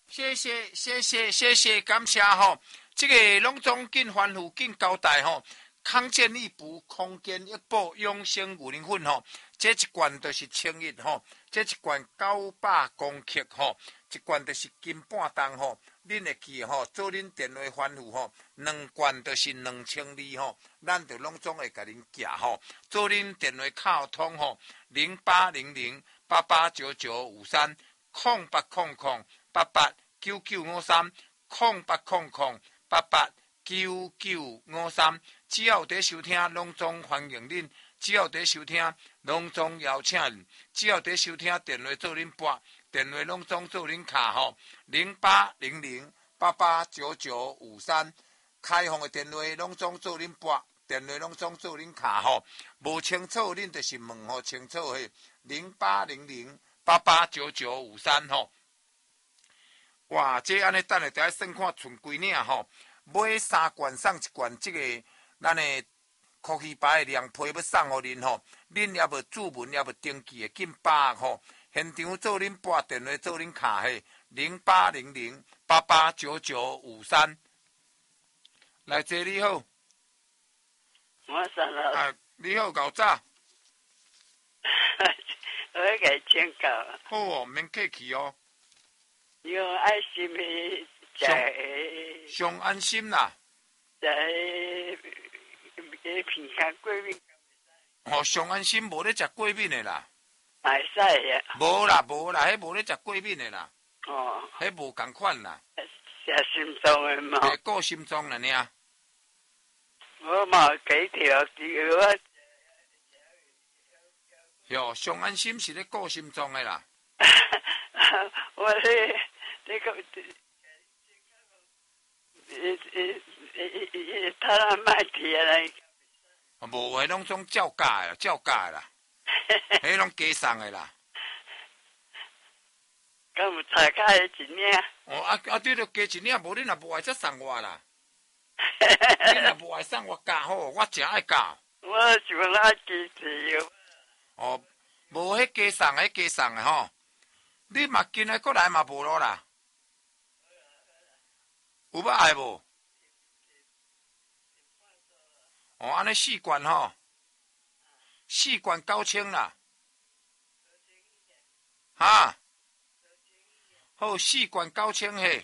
谢谢，感谢吼。这个拢总紧吩咐紧交代吼。康健益补、空间益补、养生牛奶粉吼，这一罐就是1000吼，这一罐900公克吼，一罐就是斤半重吼。恁会记吼，做恁电话吩咐吼，2罐就是2200吼，咱就拢总会甲恁寄吼。做恁电话卡通吼，0800889953 0800889953 0800889953，只要有在收听，拢总欢迎恁；只要有在收听，拢总邀请恁；只要有在收听，电话做恁拨，电话拢总做恁卡吼，0800889953，开放的电话拢总做恁拨，电话拢总做恁卡吼。无清楚恁就是问吼清楚嘿，0800889953吼。哇，这安尼等下再算看剩几领吼。买3罐送1罐，这个咱的科技牌的凉皮要送互恁吼，恁也无注文也无登记的，紧把握吼。现场做恁拨，电话做恁卡嘿，0800889953。来坐你好。 我上了。 啊，你好，搞早。 我要给请教。 好哦，免客气哦。 用爱心的上安心啦。 在平安过敏。 哦，上安心无咧食过敏的啦。 会使呀？ 无啦，迄无咧食过敏的啦。 哦。 迄无共款啦。 食心脏的嘛。 会顾心脏啦尔。 我嘛几条我。 哟，上安心是咧顾心脏的啦。 我咧个，他那卖铁来。 无，迄拢总照价的啦，迄拢加送的啦。 敢有拆开一领？ 哦，对了，加一领，无恁若无爱则送我啦。恁若无爱送我加好，我真爱加。 我想那支持哟。 哦，无迄加送的吼。你嘛今日过来嘛无咯啦？有要爱无？哦，安尼4罐吼，4罐9000啦。哈？好，4罐9000嘿。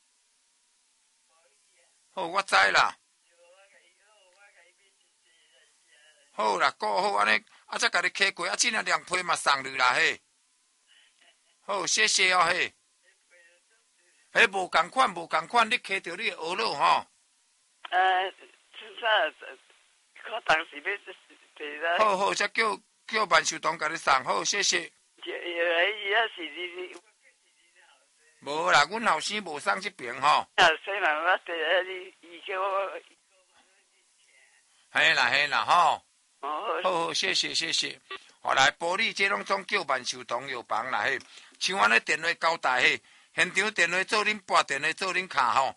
好，我知啦。好啦，顾好安尼，再甲你客过，这两凉皮嘛送你啦嘿。好，谢谢哦嘿。迄无共款，你摕到你的学路吼。 我当时要好，则叫万寿堂甲你送，好，谢谢。无啦，阮后生无送这边吼。 虽然我伊叫我。 嘿啦吼。 好， 谢谢。后来玻璃这拢总叫万寿堂药房啦嘿。像安尼电话交代嘿，现场电话做恁拨，电话做恁卡吼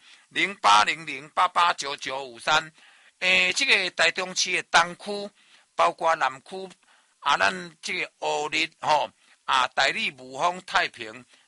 ，0800889953。这个台中市的东区，包括南区咱这个乌日吼，大理、雾峰、太平，